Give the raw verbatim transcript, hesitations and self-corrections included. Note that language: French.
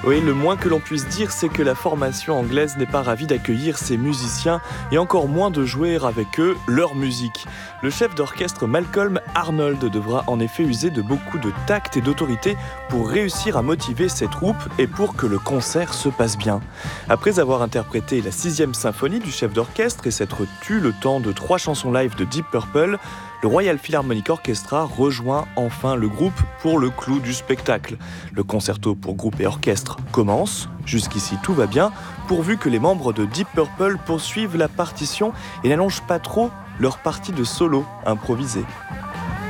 Oui, le moins que l'on puisse dire, c'est que la formation anglaise n'est pas ravie d'accueillir ses musiciens et encore moins de jouer avec eux leur musique. Le chef d'orchestre Malcolm Arnold devra en effet user de beaucoup de tact et d'autorité pour réussir à motiver ses troupes et pour que le concert se passe bien. Après avoir interprété la sixième symphonie du chef d'orchestre et s'être tu le temps de trois chansons live de Deep Purple, le Royal Philharmonic Orchestra rejoint enfin le groupe pour le clou du spectacle. Le concerto pour groupe et orchestre commence. Jusqu'ici tout va bien, pourvu que les membres de Deep Purple poursuivent la partition et n'allongent pas trop leur partie de solo improvisée.